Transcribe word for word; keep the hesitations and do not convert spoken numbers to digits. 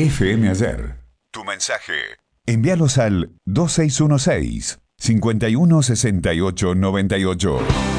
F M Ayer. Tu mensaje. Envíalos al dos seis uno seis, cinco uno seis ocho nueve ocho.